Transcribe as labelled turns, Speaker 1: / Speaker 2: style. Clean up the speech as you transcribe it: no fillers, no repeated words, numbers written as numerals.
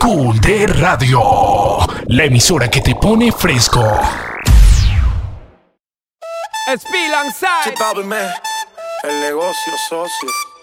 Speaker 1: Cool de Radio, la emisora que te pone fresco.
Speaker 2: SP Langside.
Speaker 3: Chip Bobby, man. El negocio socio.